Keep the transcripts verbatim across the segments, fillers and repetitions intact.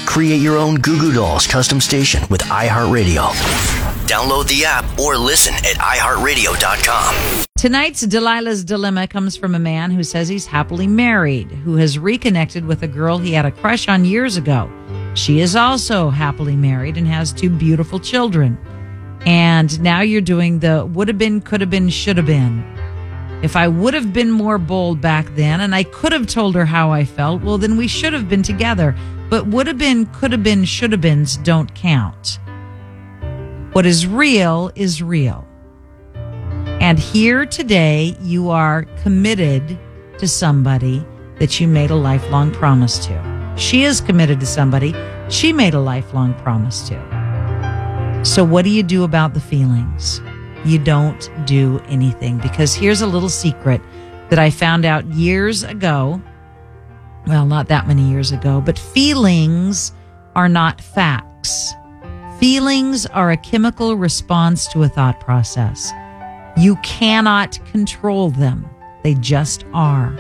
Create your own Goo Goo Dolls custom station with iHeartRadio. Download the app or listen at i heart radio dot com. Tonight's Delilah's Dilemma comes from a man who says he's happily married, who has reconnected with a girl he had a crush on years ago. She is also happily married and has two beautiful children. And now you're doing the would have been, could have been, should have been. If I would have been more bold back then and I could have told her how I felt, well, then we should have been together. But would have been, could have been, should have beens don't count. What is real is real. And here today, you are committed to somebody that you made a lifelong promise to. She is committed to somebody she made a lifelong promise to. So what do you do about the feelings? You don't do anything, because here's a little secret that I found out years ago. Well, not that many years ago, but feelings are not facts. Feelings are a chemical response to a thought process. You cannot control them. They just are.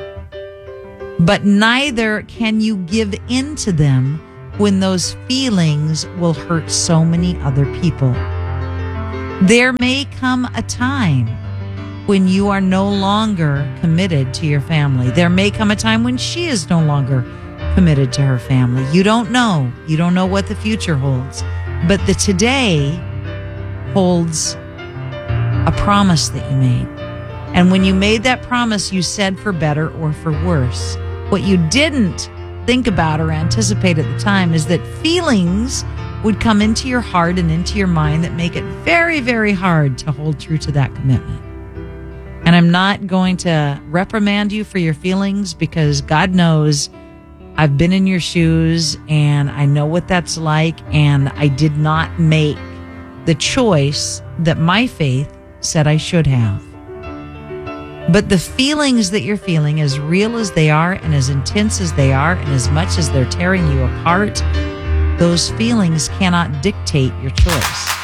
But neither can you give in to them when those feelings will hurt so many other people. There may come a time when you are no longer committed to your family. There may come a time when she is no longer committed to her family. You don't know. You don't know what the future holds. But the today holds a promise that you made. And when you made that promise, you said for better or for worse. What you didn't think about or anticipate at the time is that feelings would come into your heart and into your mind that make it very, very hard to hold true to that commitment. And I'm not going to reprimand you for your feelings, because God knows I've been in your shoes and I know what that's like, and I did not make the choice that my faith said I should have. But the feelings that you're feeling, as real as they are and as intense as they are and as much as they're tearing you apart, those feelings cannot dictate your choice.